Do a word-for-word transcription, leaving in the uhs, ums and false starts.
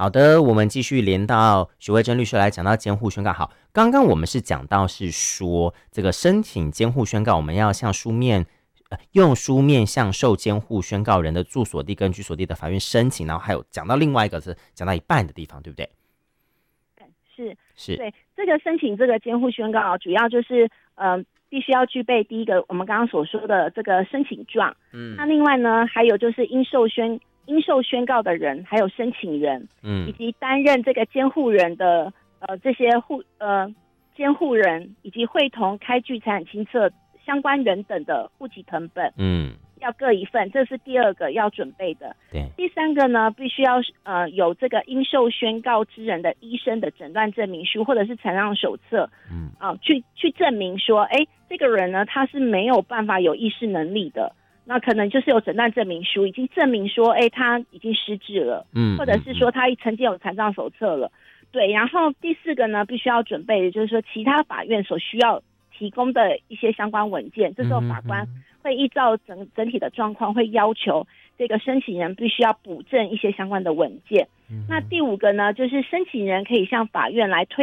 好的，我们继续连到许慧珍律师来讲到监护宣告。好，刚刚我们是讲到是说这个申请监护宣告，我们要向书面、呃、用书面向受监护宣告人的住所地跟居所地的法院申请，然后还有讲到另外一个是讲到一半的地方，对不对？ 是是， 对这个申请这个监护宣告，主要就是呃必须要具备第一个我们刚刚所说的这个申请状，嗯，那另外呢还有就是应受宣应受宣告的人，还有申请人，嗯，以及担任这个监护人的呃这些护呃监护人以及会同开具财产清册相关人等的户籍誊本，嗯，要各一份，这是第二个要准备的。 对， 第三个呢，必须要呃有这个应受宣告之人的医生的诊断证明书或者是残障手册，嗯，啊、呃，去去证明说，哎，这个人呢他是没有办法有意识能力的。那可能就是有诊断证明书，已经证明说，哎，他已经失智了，嗯，或者是说他曾经有残障手册了，对。然后第四个呢，必须要准备的就是说，其他法院所需要提供的一些相关文件，这时候法官会依照整整体的状况，会要求这个申请人必须要补正一些相关的文件。那第五个呢，就是申请人可以向法院来推